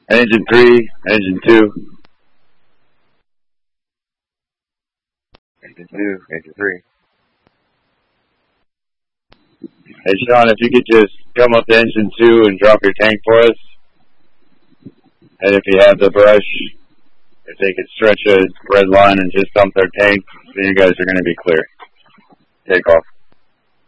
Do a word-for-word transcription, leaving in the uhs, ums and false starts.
Engine three, engine two. Engine two, engine three. Hey Sean, if you could just come up to engine two and drop your tank for us. And if you have the brush, if they could stretch a red line and just dump their tank, then you guys are going to be clear. Take off.